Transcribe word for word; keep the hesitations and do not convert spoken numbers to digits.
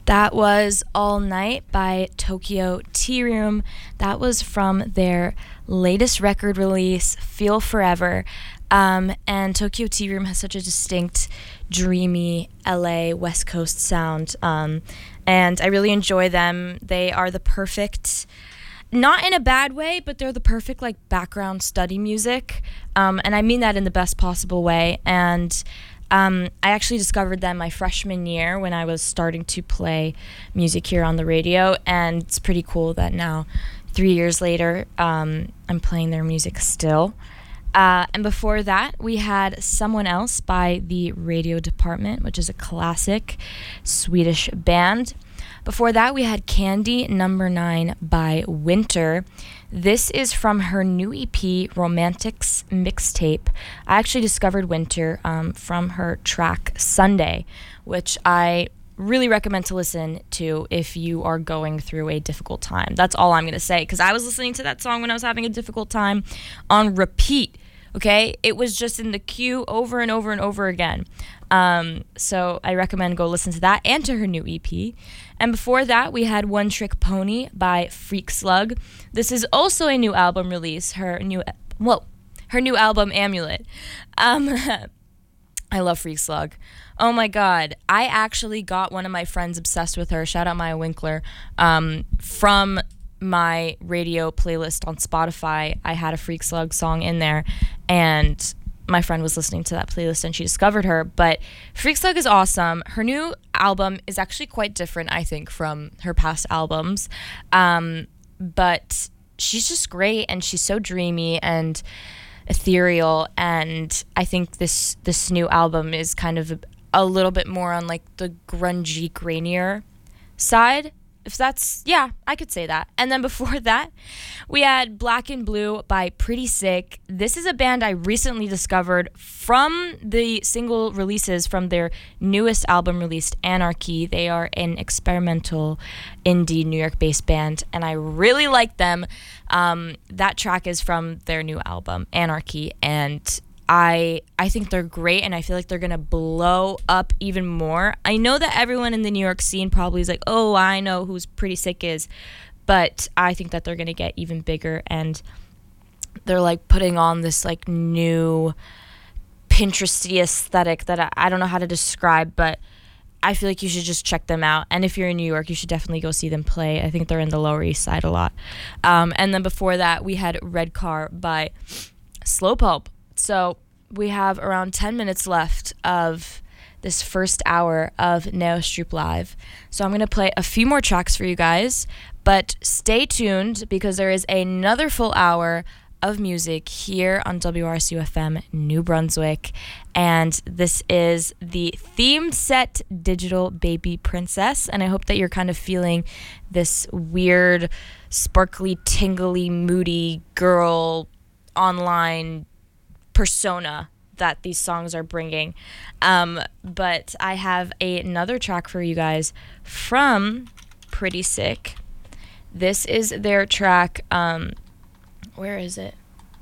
That was All Night by Tokyo Tea Room. That was from their latest record release, Feel Forever. Um, and Tokyo Tea Room has such a distinct, dreamy L A West Coast sound. Um, and I really enjoy them. They are the perfect, not in a bad way, but they're the perfect like background study music. Um, and I mean that in the best possible way. And Um, I actually discovered them my freshman year when I was starting to play music here on the radio, and it's pretty cool that now, three years later, um, I'm playing their music still. Uh, and before that, we had Someone Else by the Radio Department, which is a classic Swedish band. Before that, we had Candy Number Nine by Winter. This is from her new E P, Romantics Mixtape. I actually discovered Winter um, from her track Sunday, which I really recommend to listen to if you are going through a difficult time. That's all I'm going to say, because I was listening to that song when I was having a difficult time on repeat, okay? It was just in the queue over and over and over again. Um, so I recommend go listen to that and to her new E P. And before that, we had One Trick Pony by Freak Slug. This is also a new album release. Her new, whoa, her new album Amulet. Um, I love Freak Slug. Oh my God, I actually got one of my friends obsessed with her. Shout out Maya Winkler. Um, from my radio playlist on Spotify, I had a Freak Slug song in there, and my friend was listening to that playlist and she discovered her. But Freak Slug is awesome. Her new album is actually quite different, I think, from her past albums. Um, but she's just great, and she's so dreamy and ethereal. And I think this this new album is kind of a, a little bit more on like the grungy, grainier side. If that's, yeah, I could say that. And then before that, we had Black and Blue by Pretty Sick. This is a band I recently discovered from the single releases from their newest album released, Anarchy. They are an experimental indie New York-based band, and I really like them. Um, that track is from their new album, Anarchy, and I I think they're great, and I feel like they're going to blow up even more. I know that everyone in the New York scene probably is like, oh, I know who's Pretty Sick is, but I think that they're going to get even bigger, and they're like putting on this like new Pinteresty aesthetic that I, I don't know how to describe, but I feel like you should just check them out. And if you're in New York, you should definitely go see them play. I think they're in the Lower East Side a lot. Um, and then before that, we had Red Car by Slow Pulp. So we have around ten minutes left of this first hour of Neostroop Live. So I'm going to play a few more tracks for you guys, but stay tuned because there is another full hour of music here on W R S U F M New Brunswick. And this is the theme set Digital Baby Princess. And I hope that you're kind of feeling this weird, sparkly, tingly, moody girl online persona that these songs are bringing. Um, but I have a, another track for you guys from Pretty Sick. This is their track, um, where is it?